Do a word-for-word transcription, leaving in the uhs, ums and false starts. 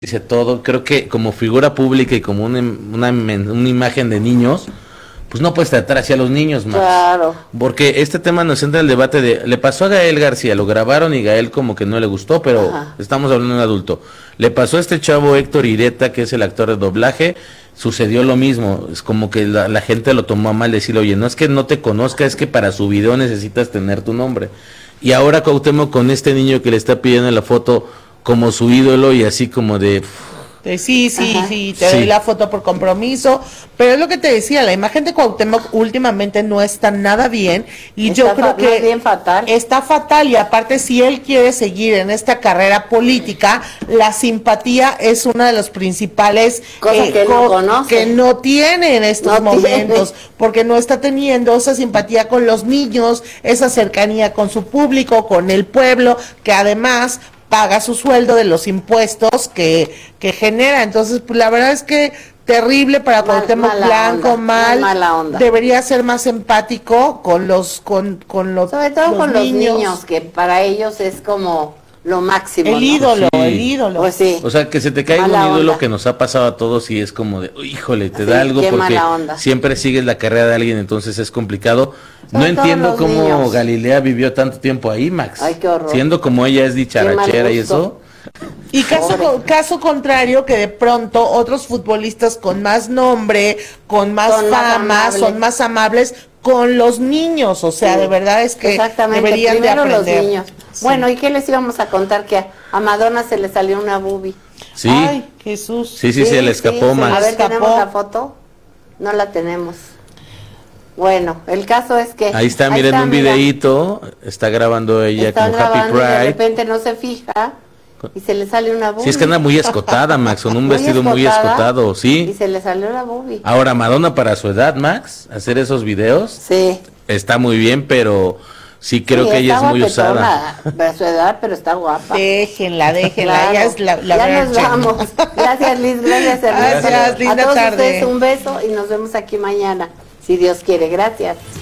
dice todo. Creo que como figura pública y como una, una, una imagen de niños, pues no puedes tratar así a los niños, Max. Claro. Porque este tema nos entra en el debate de, le pasó a Gael García, lo grabaron y Gael como que no le gustó, pero Ajá. estamos hablando de un adulto. Le pasó a este chavo Héctor Ireta, que es el actor de doblaje, sucedió lo mismo. Es como que la, la gente lo tomó a mal, decirle, oye, no es que no te conozca, es que para su video necesitas tener tu nombre. Y ahora Cuauhtémoc con este niño que le está pidiendo la foto como su ídolo y así como de... De, sí, sí, Ajá. sí, te Sí. doy la foto por compromiso, pero es lo que te decía, la imagen de Cuauhtémoc últimamente no está nada bien y Está yo creo fa- que más bien fatal. está fatal y aparte si él quiere seguir en esta carrera política, la simpatía es una de los principales Cosa que no co- conoce. que no tiene en estos No momentos, tiene. porque no está teniendo esa simpatía con los niños, esa cercanía con su público, con el pueblo, que además paga su sueldo de los impuestos que, que genera. Entonces, pues la verdad es que terrible para Mal- Cuauhtémoc mala Blanco, onda, mal, muy mala onda. debería ser más empático con los, con, con los, Sobre todo los con niños. los niños, que para ellos es como lo máximo. El ¿no? ídolo, Sí. el ídolo. Pues sí. O sea, que se te caiga Mala un ídolo onda. que nos ha pasado a todos y es como de, híjole, te Sí, da algo qué porque mala onda. siempre sigues la carrera de alguien, entonces es complicado. Sobre No todo entiendo los cómo niños. Galilea vivió tanto tiempo ahí, Max. Ay, qué horror. Siendo como ella es Qué dicharachera mal y gusto. eso. Y caso, Pobre. caso contrario, que de pronto otros futbolistas con más nombre, con más Son más fama, amables. son más amables con los niños. O sea, Sí. de verdad es que Exactamente, deberían de primero los aprender. niños. Sí. Bueno, ¿y qué les íbamos a contar? Que a, a Madonna se le salió una boobie. Sí, Ay, Jesús. sí, sí, se le escapó, sí. Max. A ver, Escapó. ¿tenemos la foto? No la tenemos. Bueno, el caso es que... Ahí está, miren un mira. videíto, está grabando ella Está como Happy grabando y de Pride. repente no se fija y se le sale una boobie. Sí, es que anda muy escotada, Max, con un Muy vestido muy escotada, escotado, Y sí. se le salió la boobie. Ahora, Madonna para su edad, Max, hacer esos videos, Sí. está muy bien, pero sí creo Sí, que ella es está muy usada. guapetona, para su edad, pero está guapa. Déjenla, déjenla. Claro. Ya es la, la ya verdad, nos Chen. vamos. Gracias, Liz. Gracias, Ernesto. Gracias, linda A todos tarde. ustedes un beso y nos vemos aquí mañana, si Dios quiere. Gracias.